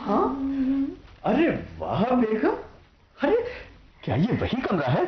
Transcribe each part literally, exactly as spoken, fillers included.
हाँ, अरे वाह बेगम, अरे क्या ये वही कमरा है?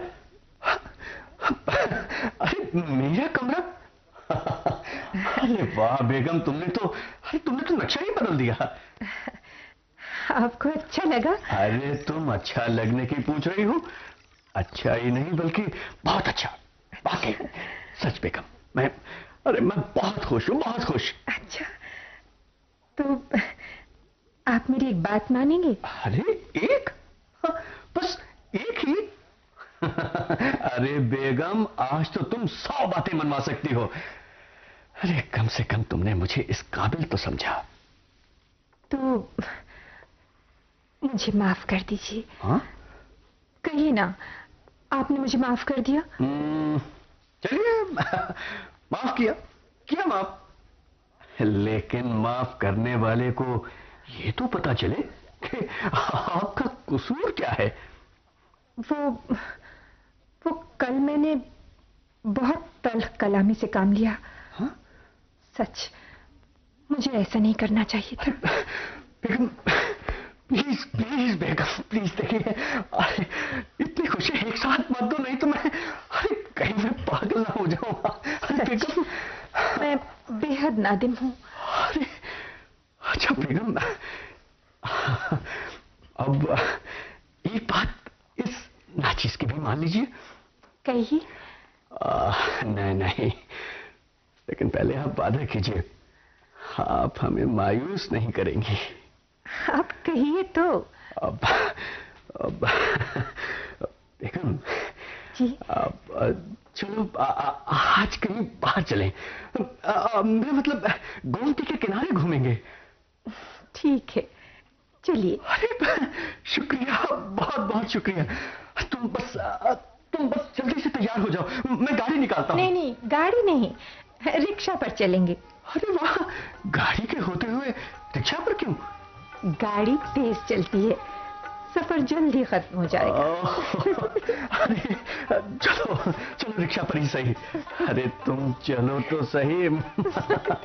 अरे मेरा कमरा? अरे वाह बेगम, तुमने तो अरे तुमने तो नक्शा ही बदल दिया। आपको अच्छा लगा? अरे तुम अच्छा लगने की पूछ रही हो? अच्छा ही नहीं बल्कि बहुत अच्छा, वाकई सच बेगम, मैं अरे मैं बहुत खुश हूँ, बहुत खुश। अच्छा, तो आप मेरी एक बात मानेंगे? अरे एक? हाँ, बस एक ही? अरे बेगम, आज तो तुम सौ बातें मनवा सकती हो। अरे कम से कम तुमने मुझे इस काबिल तो समझा। तो मुझे माफ कर दीजिए। हाँ? कहिए ना, आपने मुझे माफ कर दिया? चलिए, माफ किया किया माफ, लेकिन माफ करने वाले को ये तो पता चले कि आपका कसूर क्या है। वो वो कल मैंने बहुत तल्ख कलामी से काम लिया। हाँ? सच, मुझे ऐसा नहीं करना चाहिए था। बेगम प्लीज प्लीज बेगम प्लीज, देखिए अरे इतनी खुशी एक साथ मत दो, नहीं तो मैं अरे कहीं मैं पागल ना हो जाऊं। अरे बेगम, मैं बेहद नादिम हूं। अरे अच्छा बेगम, अब एक बात इस नाचीज की भी मान लीजिए। कहिए। नहीं नहीं, लेकिन पहले आप वादा कीजिए, आप हमें मायूस नहीं करेंगी। आप कहिए तो। अब अब बेगम जी। अब चलो आ, आ, आज कहीं बाहर चलें, मेरा मतलब गोमती के किनारे घूमेंगे। ठीक है, चलिए। अरे शुक्रिया, बहुत बहुत शुक्रिया। तुम बस तुम बस जल्दी से तैयार हो जाओ, मैं गाड़ी निकालता हूँ। नहीं नहीं, गाड़ी नहीं, रिक्शा पर चलेंगे। अरे वाह, गाड़ी के होते हुए रिक्शा पर क्यों? गाड़ी तेज चलती है, सफर जल्दी खत्म हो जाएगा। अरे चलो चलो रिक्शा पर ही सही। अरे तुम चलो तो सही।